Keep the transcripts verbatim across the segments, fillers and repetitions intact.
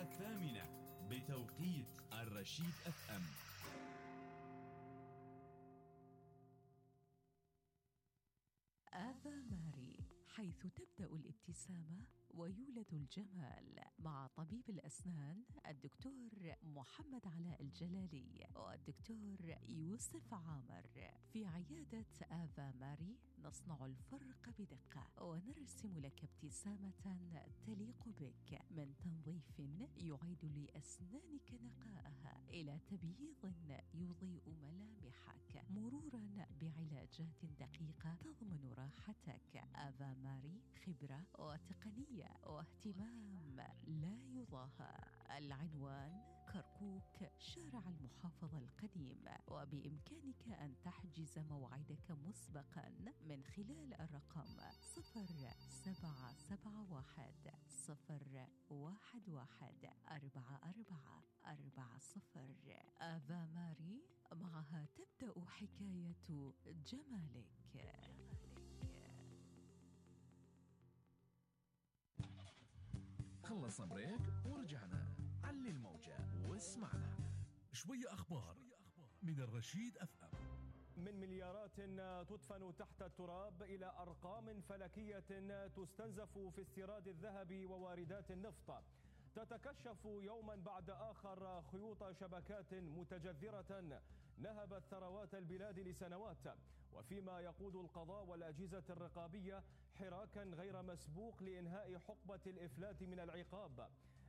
الثامنة بتوقيت الرشيد اف ام. آفا ماري، حيث تبدأ الابتسامة ويولد الجمال، مع طبيب الأسنان الدكتور محمد علاء الجلالي والدكتور يوسف عامر. في عيادة آفا ماري نصنع الفرق بدقة ونرسم لك ابتسامة تليق بك، من تنظيف يعيد لأسنانك نقاءها إلى تبييض يضيء ملامحك، مرورا بعلاجات دقيقة تضمن راحتك. آفا ماري، خبرة وتقنية واهتمام لا يضاهى. العنوان كركوك، شارع المحافظة القديم، وبإمكانك أن تحجز موعدك مسبقا من خلال الرقم صفر سبعة سبعة واحد صفر واحد واحد أربعة أربعة أربعة صفر. آفا ماري، معها تبدأ حكاية جمالك. خلصنا بريك ورجعنا. علي الموجة واسمعنا. شوية أخبار من الرشيد اف ام. من مليارات تدفن تحت التراب إلى أرقام فلكية تستنزف في استيراد الذهب وواردات النفط. تتكشف يوما بعد آخر خيوط شبكات متجذرة نهبت ثروات البلاد لسنوات، وفيما يقود القضاء والأجهزة الرقابية حراكا غير مسبوق لإنهاء حقبة الإفلات من العقاب.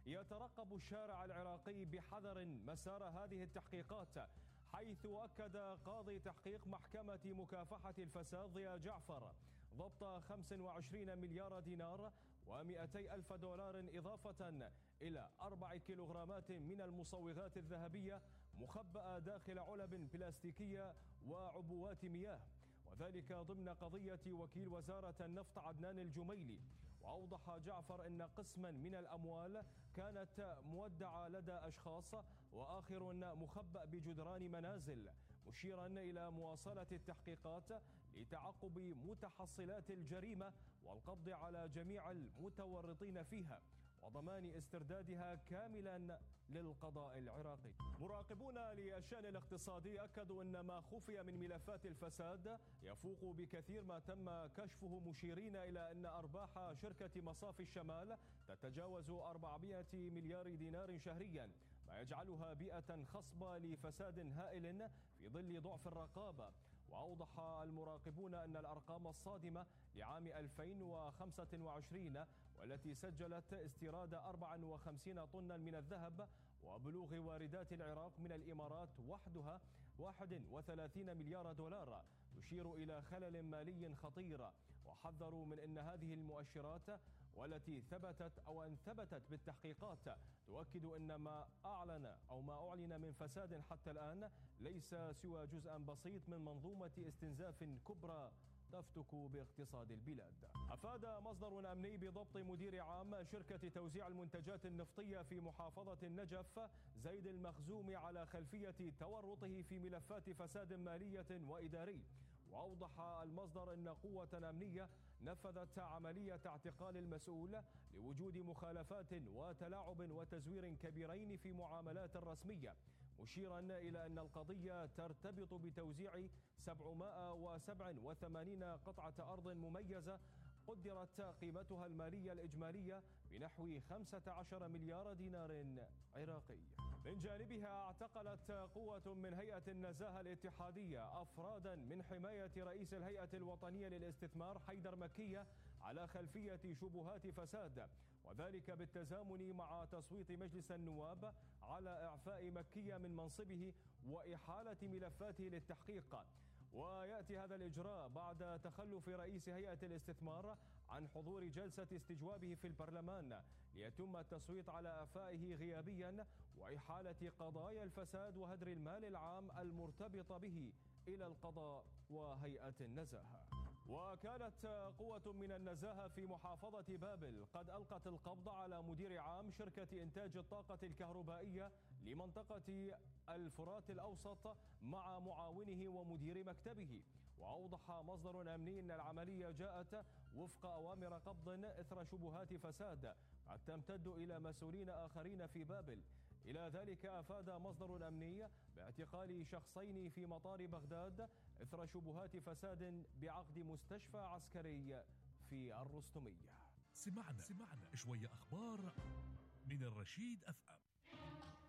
يترقب الشارع العراقي بحذر مسار هذه التحقيقات، حيث أكد قاضي تحقيق محكمة مكافحة الفساد ضياء جعفر ضبط خمسة وعشرين مليار دينار ومئتي ألف دولار إضافة إلى أربع كيلوغرامات من المصوغات الذهبية مخبأة داخل علب بلاستيكية وعبوات مياه، وذلك ضمن قضية وكيل وزارة النفط عدنان الجميلي. وأوضح جعفر أن قسما من الأموال كانت مودعة لدى أشخاص وآخر مخبأ بجدران منازل، مشيرا إلى مواصلة التحقيقات لتعقب متحصلات الجريمة والقبض على جميع المتورطين فيها وضمان استردادها كاملا للقضاء العراقي. مراقبون للشأن الاقتصادي أكدوا أن ما خفي من ملفات الفساد يفوق بكثير ما تم كشفه، مشيرين إلى أن أرباح شركة مصافي الشمال تتجاوز أربعمئة مليار دينار شهريا، ما يجعلها بيئة خصبة لفساد هائل في ظل ضعف الرقابة. وأوضح المراقبون أن الأرقام الصادمة لعام ألفين وخمسة وعشرين والتي سجلت استيراد أربعة وخمسين طنا من الذهب وبلوغ واردات العراق من الإمارات وحدها واحد وثلاثين مليار دولار تشير إلى خلل مالي خطير. وحذروا من أن هذه المؤشرات والتي ثبتت أو أن ثبتت بالتحقيقات تؤكد أن ما أعلن أو ما أعلن من فساد حتى الآن ليس سوى جزءا بسيط من منظومة استنزاف كبرى تفتك باقتصاد البلاد. أفاد مصدر أمني بضبط مدير عام شركة توزيع المنتجات النفطية في محافظة النجف زيد المخزومي على خلفية تورطه في ملفات فساد مالية وإداري. وأوضح المصدر أن قوة أمنية نفذت عملية اعتقال المسؤول لوجود مخالفات وتلاعب وتزوير كبيرين في معاملات رسمية، مشيرا إلى أن القضية ترتبط بتوزيع سبعمئة وسبعة وثمانين قطعة أرض مميزة قدرت قيمتها المالية الإجمالية بنحو خمسة عشر مليار دينار عراقي. من جانبها اعتقلت قوة من هيئة النزاهة الاتحادية أفرادا من حماية رئيس الهيئة الوطنية للاستثمار حيدر مكية على خلفية شبهات فساد، وذلك بالتزامن مع تصويت مجلس النواب على إعفاء مكية من منصبه وإحالة ملفاته للتحقيق. ويأتي هذا الإجراء بعد تخلف رئيس هيئة الاستثمار عن حضور جلسة استجوابه في البرلمان ليتم التصويت على إعفائه غيابيا وإحالة قضايا الفساد وهدر المال العام المرتبطة به إلى القضاء وهيئة النزاهة. وكانت قوة من النزاهة في محافظة بابل قد ألقت القبض على مدير عام شركة إنتاج الطاقة الكهربائية لمنطقة الفرات الأوسط مع معاونه ومدير مكتبه. وأوضح مصدر أمني أن العملية جاءت وفق أوامر قبض إثر شبهات فساد قد تمتد إلى مسؤولين آخرين في بابل. إلى ذلك أفاد مصدر أمني باعتقال شخصين في مطار بغداد إثر شبهات فساد بعقد مستشفى عسكري في الرستمية. سمعنا سمعنا شوية أخبار من الرشيد أف أم.